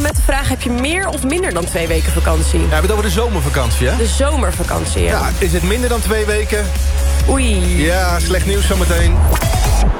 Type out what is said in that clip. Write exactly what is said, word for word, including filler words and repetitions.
vanmorgen met de vraag... heb je meer of minder dan twee weken vakantie? Ja, we hebben het over de zomervakantie, hè? De zomervakantie, ja. Ja, is het minder dan twee weken? Oei. Ja, slecht nieuws zometeen.